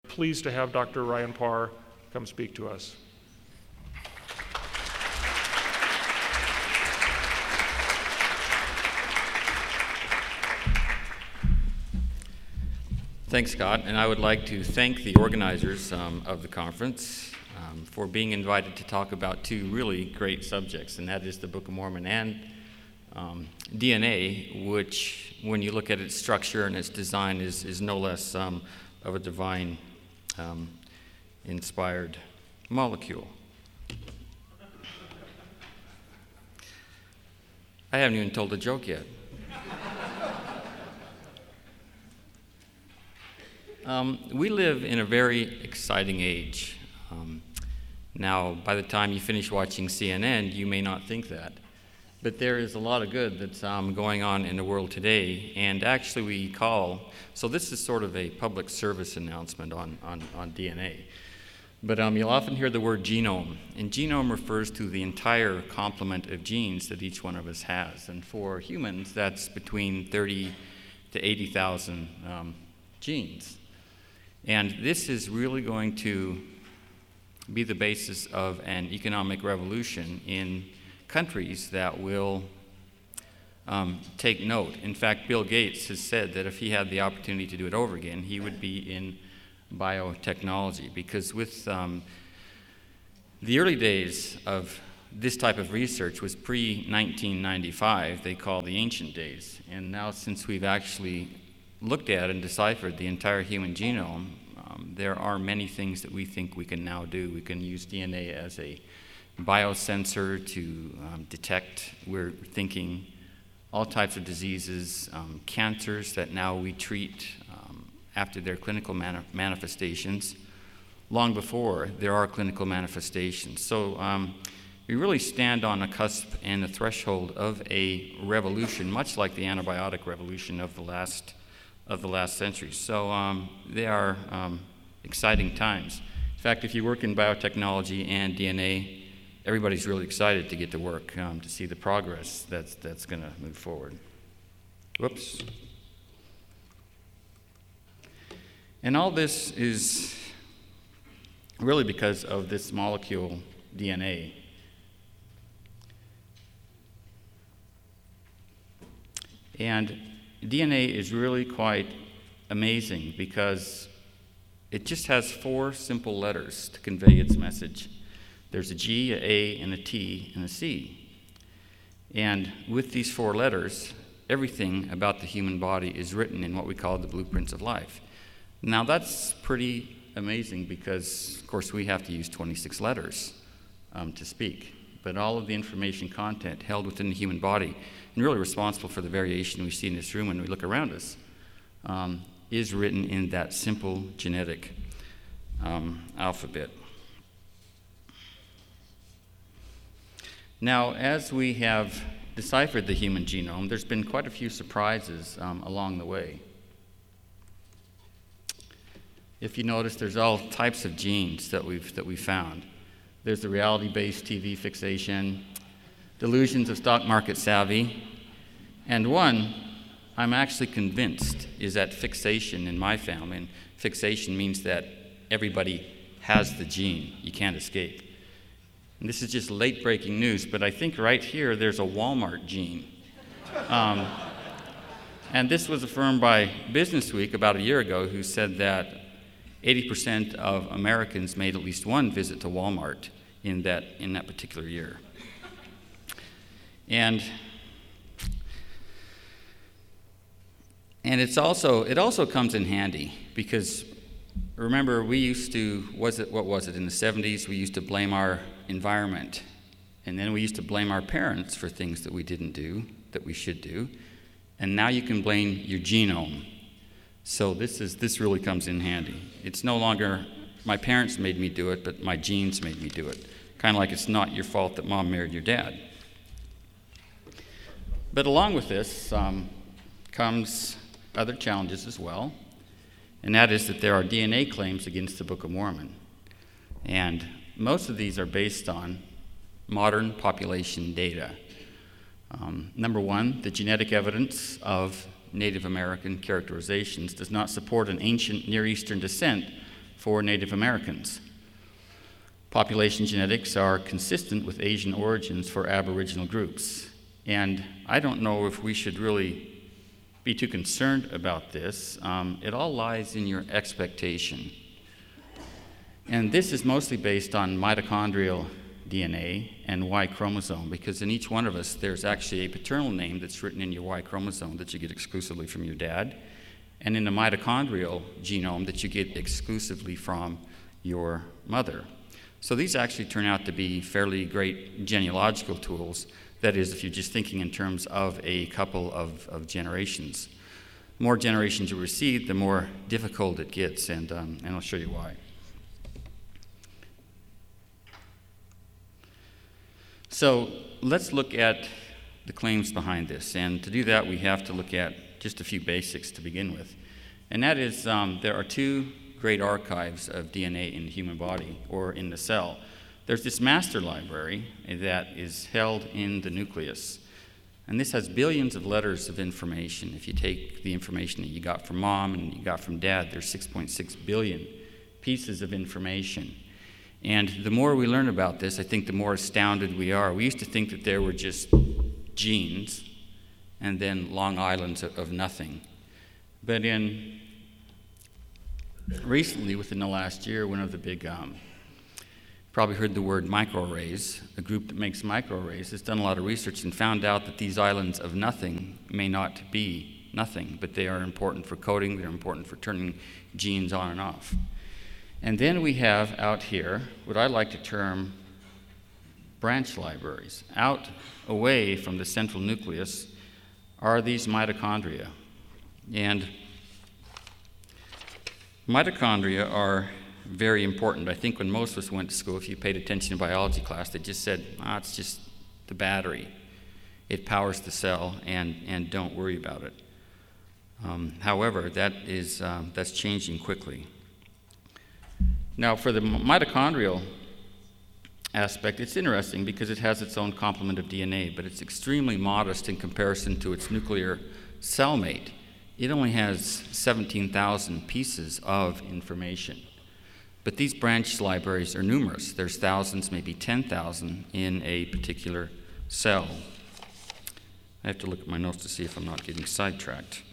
Pleased to have Dr. Ryan Parr come speak to us. Thanks, Scott, and I would like to thank the organizers of the conference for being invited to talk about two really great subjects, and that is the Book of Mormon and DNA, which, when you look at its structure and its design, is no less of a divine inspired molecule. I haven't even told a joke yet. We live in a very exciting age. Now, by the time you finish watching CNN, you may not think that. But there is a lot of good that's going on in the world today. And actually so this is sort of a public service announcement on DNA. But you'll often hear the word genome. And genome refers to the entire complement of genes that each one of us has. And for humans, that's between 30 to 80,000 genes. And this is really going to be the basis of an economic revolution in countries that will take note. In fact, Bill Gates has said that if he had the opportunity to do it over again, he would be in biotechnology, because with the early days of this type of research was pre-1995, they call the ancient days. And now, since we've actually looked at and deciphered the entire human genome, there are many things that we think we can now do. We can use DNA as a biosensor to detect, we're thinking, all types of diseases, cancers that now we treat after their clinical manifestations, long before there are clinical manifestations. So we really stand on a cusp and the threshold of a revolution, much like the antibiotic revolution of the last century. So they are exciting times. In fact, if you work in biotechnology and DNA, everybody's really excited to get to work to see the progress that's going to move forward. Whoops. And all this is really because of this molecule, DNA. And DNA is really quite amazing because it just has 4 simple letters to convey its message. There's a G, an A, and a T, and a C. And with these 4 letters, everything about the human body is written in what we call the blueprints of life. Now, that's pretty amazing because, of course, we have to use 26 letters to speak. But all of the information content held within the human body, and really responsible for the variation we see in this room when we look around us, is written in that simple genetic alphabet. Now, as we have deciphered the human genome, there's been quite a few surprises along the way. If you notice, there's all types of genes that we've found. There's the reality-based TV fixation, delusions of stock market savvy, and one I'm actually convinced is that fixation in my family. And fixation means that everybody has the gene. You can't escape. And this is just late-breaking news, but I think right here there's a Walmart gene. And this was affirmed by Businessweek about a year ago, who said that 80% of Americans made at least one visit to Walmart in that particular year. And it also comes in handy because, remember, we used to, in the 70s, we used to blame our environment, and then we used to blame our parents for things that we didn't do, that we should do, and now you can blame your genome. So this really comes in handy. It's no longer my parents made me do it, but my genes made me do it. Kind of like it's not your fault that mom married your dad. But along with this comes other challenges as well, and that is that there are DNA claims against the Book of Mormon. And most of these are based on modern population data. Number one, the genetic evidence of Native American characterizations does not support an ancient Near Eastern descent for Native Americans. Population genetics are consistent with Asian origins for Aboriginal groups. And I don't know if we should really be too concerned about this. It all lies in your expectation. And this is mostly based on mitochondrial DNA and Y chromosome, because in each one of us, there's actually a paternal name that's written in your Y chromosome that you get exclusively from your dad, and in the mitochondrial genome that you get exclusively from your mother. So these actually turn out to be fairly great genealogical tools. That is, if you're just thinking in terms of a couple of generations. The more generations you receive, the more difficult it gets, and I'll show you why. So let's look at the claims behind this, and to do that, we have to look at just a few basics to begin with. And that is, there are two great archives of DNA in the human body, or in the cell. There's this master library that is held in the nucleus. And this has billions of letters of information. If you take the information that you got from mom and you got from dad, there's 6.6 billion pieces of information. And the more we learn about this, I think the more astounded we are. We used to think that there were just genes and then long islands of nothing. But recently, within the last year, one of the big, probably heard the word microarrays, a group that makes microarrays, has done a lot of research and found out that these islands of nothing may not be nothing, but they are important for coding, they're important for turning genes on and off. And then we have out here what I like to term branch libraries. Out away from the central nucleus are these mitochondria. And mitochondria are very important. I think when most of us went to school, if you paid attention in biology class, they just said, it's just the battery. It powers the cell, and don't worry about it. However, that's changing quickly. Now, for the mitochondrial aspect, it's interesting because it has its own complement of DNA, but it's extremely modest in comparison to its nuclear cellmate. It only has 17,000 pieces of information. But these branch libraries are numerous. There's thousands, maybe 10,000 in a particular cell. I have to look at my notes to see if I'm not getting sidetracked.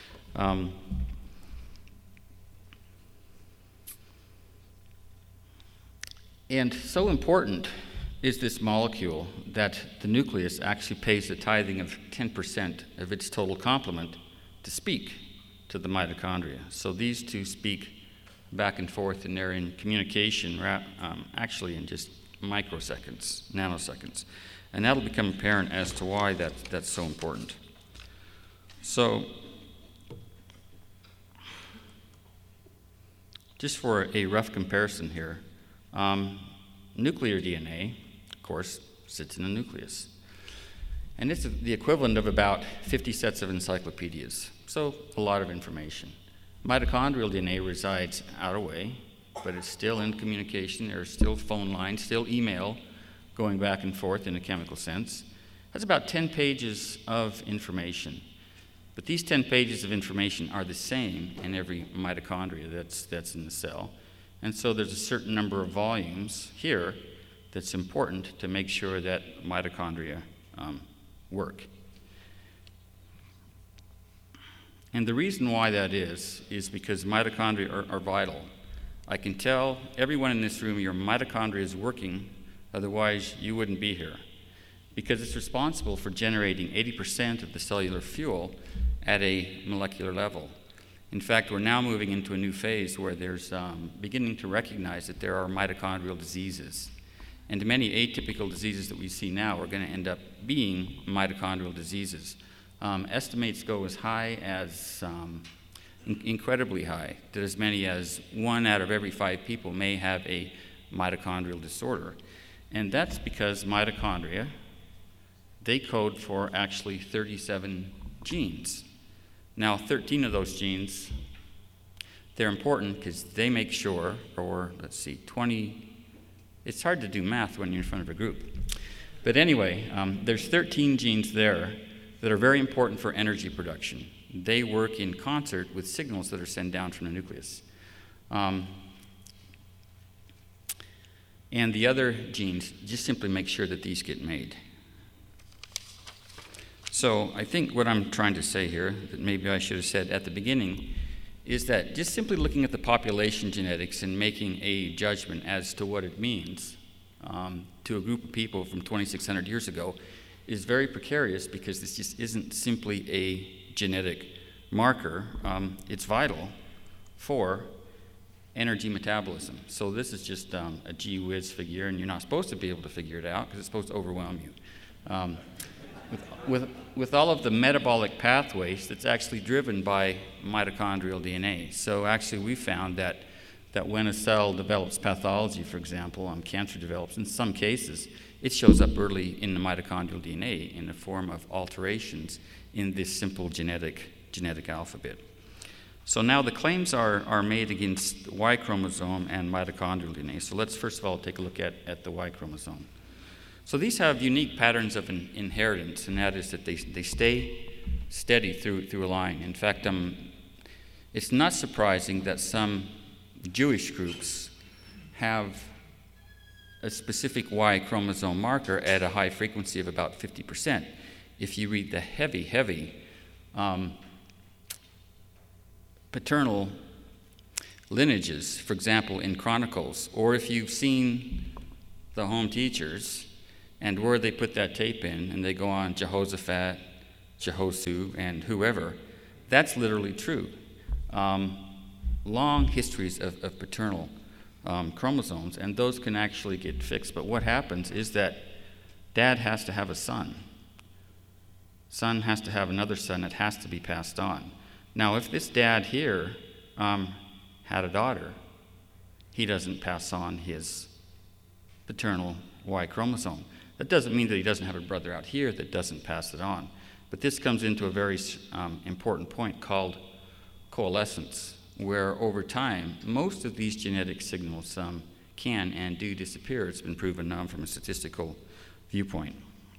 And so important is this molecule that the nucleus actually pays a tithing of 10% of its total complement to speak to the mitochondria. So these two speak back and forth, and they're in communication actually in just microseconds, nanoseconds. And that'll become apparent as to why that's so important. So just for a rough comparison here, nuclear DNA, of course, sits in the nucleus. And it's the equivalent of about 50 sets of encyclopedias, so a lot of information. Mitochondrial DNA resides out away, but it's still in communication. There are still phone lines, still email going back and forth in a chemical sense. That's about 10 pages of information. But these 10 pages of information are the same in every mitochondria that's in the cell. And so there's a certain number of volumes here that's important to make sure that mitochondria work. And the reason why that is because mitochondria are vital. I can tell everyone in this room your mitochondria is working, otherwise you wouldn't be here. Because it's responsible for generating 80% of the cellular fuel at a molecular level. In fact, we're now moving into a new phase where there's beginning to recognize that there are mitochondrial diseases. And many atypical diseases that we see now are going to end up being mitochondrial diseases. Estimates go as high as, incredibly high, that as many as 1 out of every 5 people may have a mitochondrial disorder. And that's because mitochondria, they code for actually 37 genes. Now, 13 of those genes, they're important because they make sure, or let's see, 20, it's hard to do math when you're in front of a group. But anyway, there's 13 genes there that are very important for energy production. They work in concert with signals that are sent down from the nucleus. And the other genes, just simply make sure that these get made. So I think what I'm trying to say here, that maybe I should have said at the beginning, is that just simply looking at the population genetics and making a judgment as to what it means to a group of people from 2,600 years ago is very precarious, because this just isn't simply a genetic marker. It's vital for energy metabolism. So this is just a gee whiz figure, and you're not supposed to be able to figure it out because it's supposed to overwhelm you. With all of the metabolic pathways that's actually driven by mitochondrial DNA. So actually we found that when a cell develops pathology, for example, cancer develops, in some cases, it shows up early in the mitochondrial DNA in the form of alterations in this simple genetic alphabet. So now the claims are made against Y chromosome and mitochondrial DNA. So let's first of all take a look at the Y chromosome. So these have unique patterns of inheritance, and that is that they stay steady through a line. In fact, it's not surprising that some Jewish groups have a specific Y chromosome marker at a high frequency of about 50%. If you read the heavy paternal lineages, for example, in Chronicles, or if you've seen the Home Teachers, and where they put that tape in, and they go on Jehoshaphat, Jehoshua, and whoever, that's literally true. Long histories of paternal chromosomes, and those can actually get fixed. But what happens is that dad has to have a son. Son has to have another son that has to be passed on. Now, if this dad here had a daughter, he doesn't pass on his paternal Y chromosome. That doesn't mean that he doesn't have a brother out here that doesn't pass it on. But this comes into a very important point called coalescence, where over time, most of these genetic signals can and do disappear. It's been proven from a statistical viewpoint.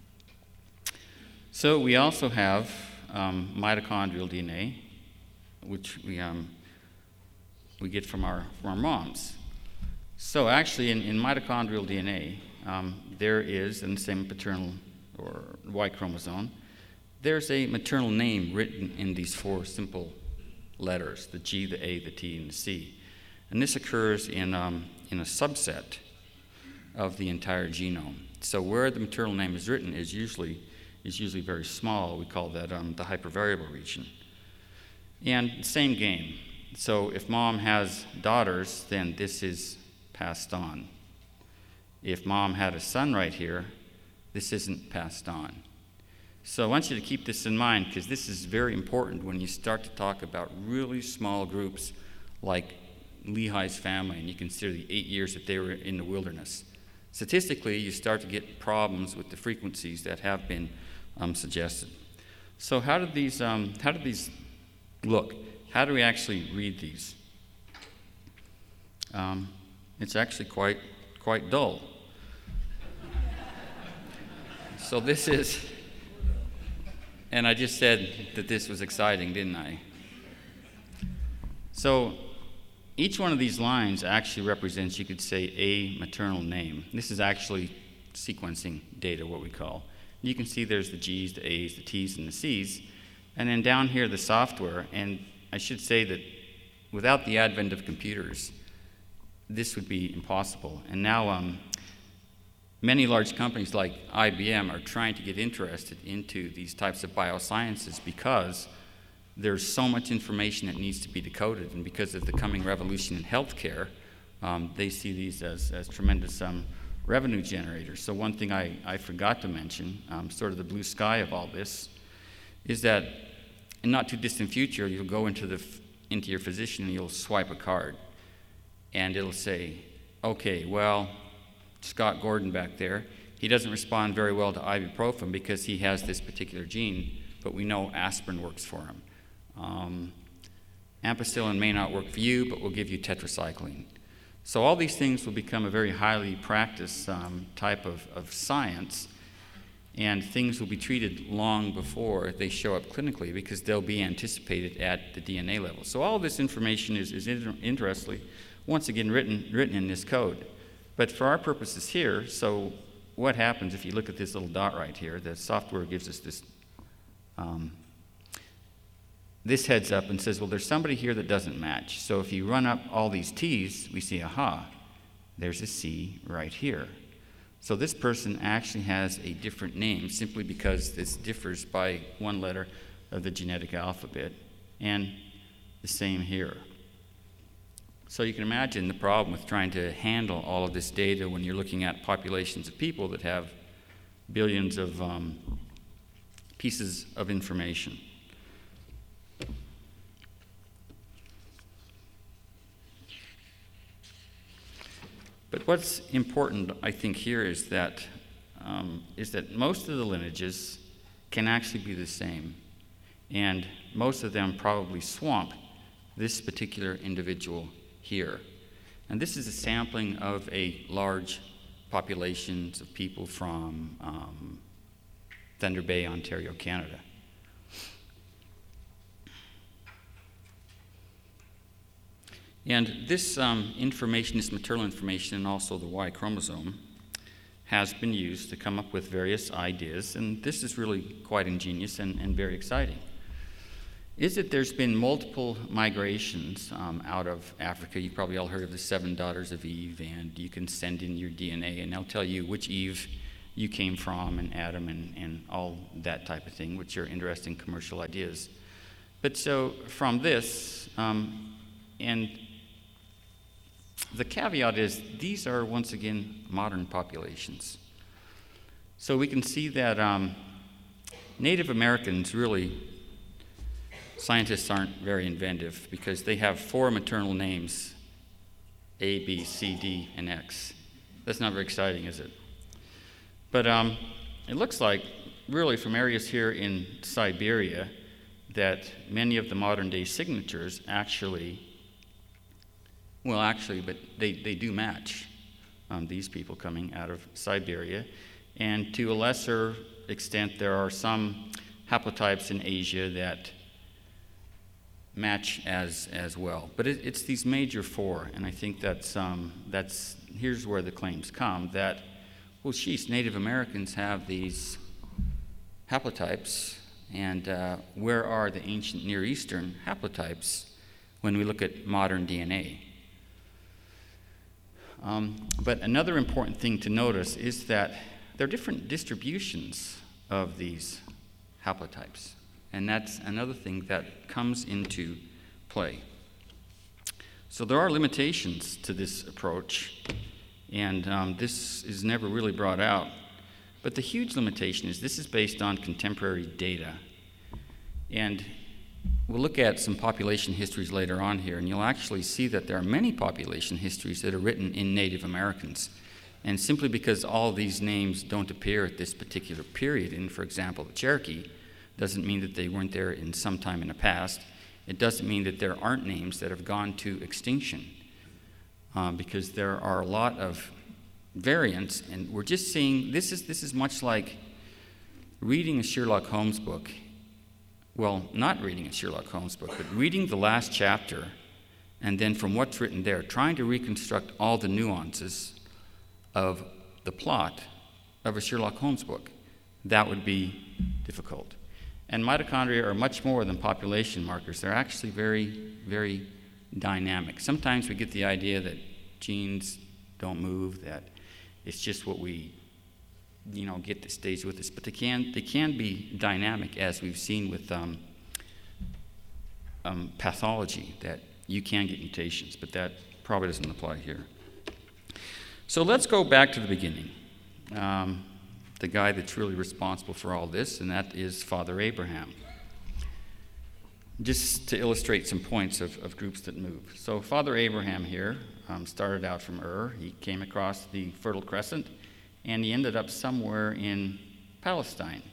So we also have mitochondrial DNA, which we get from our moms. So actually, in mitochondrial DNA, there is, in the same paternal or Y chromosome, there's a maternal name written in these four simple letters, the G, the A, the T, and the C. And this occurs in a subset of the entire genome. So where the maternal name is written is usually very small. We call that the hypervariable region. And same game. So if mom has daughters, then this is passed on. If mom had a son right here, this isn't passed on. So I want you to keep this in mind, because this is very important when you start to talk about really small groups like Lehi's family, and you consider the 8 years that they were in the wilderness. Statistically, you start to get problems with the frequencies that have been suggested. So how do these look? How do we actually read these? It's actually quite dull. So this is, and I just said that this was exciting, didn't I? So each one of these lines actually represents, you could say, a maternal name. This is actually sequencing data, what we call. You can see there's the G's, the A's, the T's, and the C's. And then down here, the software. And I should say that without the advent of computers, this would be impossible. And now many large companies like IBM are trying to get interested into these types of biosciences because there's so much information that needs to be decoded. And because of the coming revolution in healthcare, they see these as tremendous revenue generators. So one thing I forgot to mention, sort of the blue sky of all this, is that in not too distant future, you'll go into your physician and you'll swipe a card. And it'll say, okay, well, Scott Gordon back there, he doesn't respond very well to ibuprofen because he has this particular gene, but we know aspirin works for him. Ampicillin may not work for you, but we'll give you tetracycline. So all these things will become a very highly practiced type of science, and things will be treated long before they show up clinically because they'll be anticipated at the DNA level. So all this information is interestingly, once again, written in this code. But for our purposes here, so what happens if you look at this little dot right here? The software gives us this heads up and says, well, there's somebody here that doesn't match. So if you run up all these T's, we see, aha, there's a C right here. So this person actually has a different name simply because this differs by one letter of the genetic alphabet, and the same here. So you can imagine the problem with trying to handle all of this data when you're looking at populations of people that have billions of pieces of information. But what's important, I think, here is that most of the lineages can actually be the same, and most of them probably swamp this particular individual here. And this is a sampling of a large populations of people from Thunder Bay, Ontario, Canada. And this information, this maternal information, and also the Y chromosome, has been used to come up with various ideas, and this is really quite ingenious and very exciting. Is that there's been multiple migrations out of Africa. You've probably all heard of the 7 daughters of Eve, and you can send in your DNA, and they'll tell you which Eve you came from, and Adam, and all that type of thing, which are interesting commercial ideas. But so from this, and the caveat is these are, once again, modern populations. So we can see that Native Americans really, scientists aren't very inventive because they have 4 maternal names, A, B, C, D, and X. That's not very exciting, is it? But it looks like, really, from areas here in Siberia, that many of the modern-day signatures actually, but they do match these people coming out of Siberia. And to a lesser extent, there are some haplotypes in Asia that match as well. But it's these major 4, and I think that's here's where the claims come that, well, geez, Native Americans have these haplotypes, and where are the ancient Near Eastern haplotypes when we look at modern DNA? But another important thing to notice is that there are different distributions of these haplotypes, and that's another thing that comes into play. So there are limitations to this approach, and this is never really brought out. But the huge limitation is this is based on contemporary data. And we'll look at some population histories later on here, and you'll actually see that there are many population histories that are written in Native Americans. And simply because all these names don't appear at this particular period, in, for example, the Cherokee, doesn't mean that they weren't there in some time in the past. It doesn't mean that there aren't names that have gone to extinction, because there are a lot of variants, and we're just seeing, this is much like reading a Sherlock Holmes book. Well, not reading a Sherlock Holmes book, but reading the last chapter, and then from what's written there, trying to reconstruct all the nuances of the plot of a Sherlock Holmes book. That would be difficult. And mitochondria are much more than population markers. They're actually very, very dynamic. Sometimes we get the idea that genes don't move, that it's just what we, get that stays with us. But they can be dynamic, as we've seen with pathology, that you can get mutations, but that probably doesn't apply here. So let's go back to the beginning. The guy that's really responsible for all this, and that is Father Abraham. Just to illustrate some points of groups that move. So Father Abraham here started out from Ur. He came across the Fertile Crescent, and he ended up somewhere in Palestine.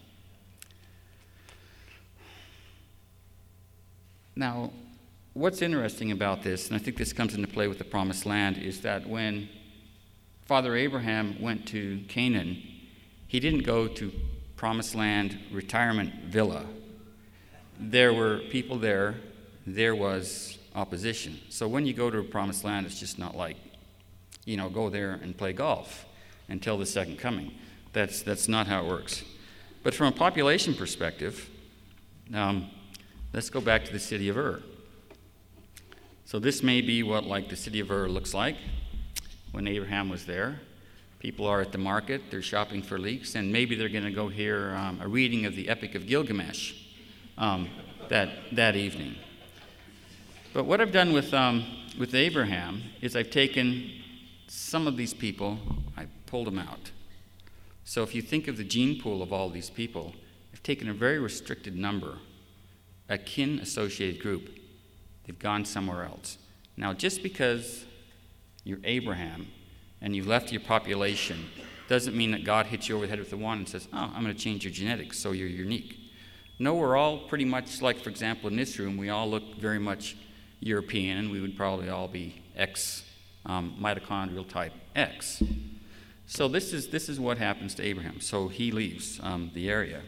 Now, what's interesting about this, and I think this comes into play with the Promised Land, is that when Father Abraham went to Canaan, he didn't go to Promised Land retirement villa. There were people there. There was opposition. So when you go to a Promised Land, it's just not like, go there and play golf until the second coming. That's not how it works. But from a population perspective, let's go back to the city of Ur. So this may be what the city of Ur looks like when Abraham was there. People are at the market, they're shopping for leeks, and maybe they're going to go hear a reading of the Epic of Gilgamesh that evening. But what I've done with Abraham is I've taken some of these people, I pulled them out. So if you think of the gene pool of all these people, I've taken a very restricted number, a kin-associated group. They've gone somewhere else. Now, just because you're Abraham and you've left your population doesn't mean that God hits you over the head with a wand and says, oh, I'm going to change your genetics so you're unique. No, we're all pretty much like, for example, in this room, we all look very much European, and we would probably all be X, mitochondrial type X. So this is what happens to Abraham. So he leaves the area.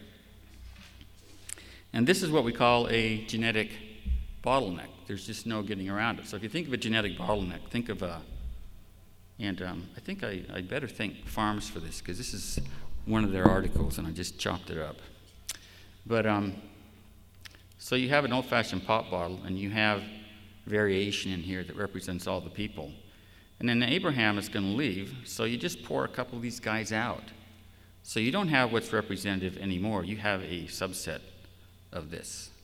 And this is what we call a genetic bottleneck. There's just no getting around it. So if you think of a genetic bottleneck, think of I think I'd better thank Farms for this, because this is one of their articles, and I just chopped it up. But so you have an old-fashioned pop bottle, and you have variation in here that represents all the people. And then Abraham is going to leave, so you just pour a couple of these guys out. So you don't have what's representative anymore. You have a subset of this.